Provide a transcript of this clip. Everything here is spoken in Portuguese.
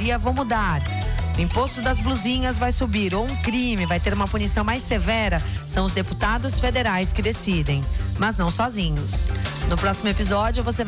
maioria vão mudar. O imposto das blusinhas vai subir, ou um crime vai ter uma punição mais severa, são os deputados federais que decidem, mas não sozinhos. No próximo episódio você